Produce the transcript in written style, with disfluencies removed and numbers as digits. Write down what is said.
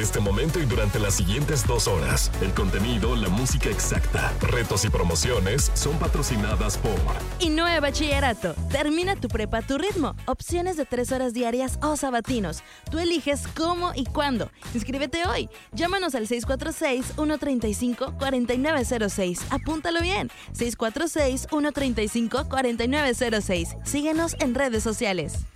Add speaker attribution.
Speaker 1: este momento y durante las siguientes 2 horas. El contenido, la música exacta, retos y promociones son patrocinadas por
Speaker 2: INUE Bachillerato. Termina tu prepa a tu ritmo. Opciones de 3 horas diarias o sabatinos. Tú eliges cómo y cuándo. Inscríbete hoy. Llámanos al 646-135-4906. Apúntalo bien. 646-135-4906. Síguenos en redes sociales.